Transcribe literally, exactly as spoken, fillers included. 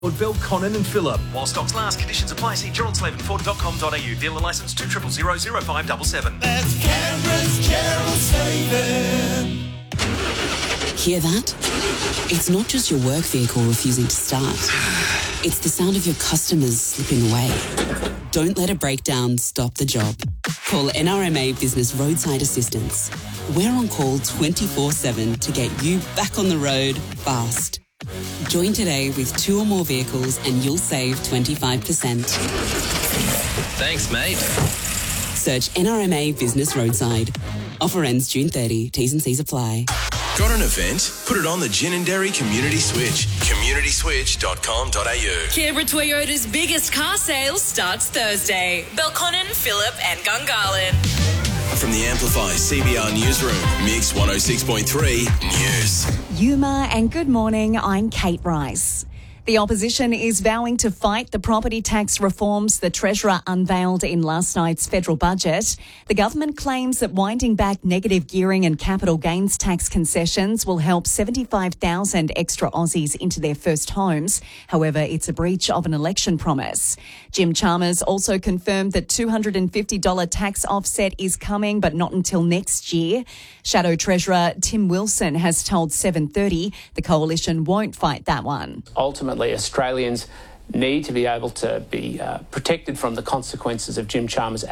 Bill, Conan and Phillip. While stocks last, conditions apply. See gerald slaven ford dot com dot a u. Dealer licence two zero zero zero zero five seven seven. That's Canberra's Gerald Slaven. Hear that? It's not just your work vehicle refusing to start. It's the sound of your customers slipping away. Don't let a breakdown stop the job. Call N R M A Business Roadside Assistance. We're on call twenty-four seven to get you back on the road fast. Join today with two or more vehicles and you'll save twenty-five percent. Thanks, mate. Search N R M A Business Roadside. Offer ends June thirtieth. T's and C's apply. Got an event? Put it on the Ginninderry Community Switch. community switch dot com dot a u. Canberra Toyota's biggest car sale starts Thursday. Belconnen, Phillip and Gungahlin. From the Amplify C B R Newsroom, Mix one oh six point three News. Yuma and good morning, I'm Kate Rice. The opposition is vowing to fight the property tax reforms the Treasurer unveiled in last night's federal budget. The government claims that winding back negative gearing and capital gains tax concessions will help seventy-five thousand extra Aussies into their first homes. However, it's a breach of an election promise. Jim Chalmers also confirmed that two hundred fifty dollars tax offset is coming, but not until next year. Shadow Treasurer Tim Wilson has told seven thirty the coalition won't fight that one. Ultimately, Australians need to be able to be uh, protected from the consequences of Jim Chalmers'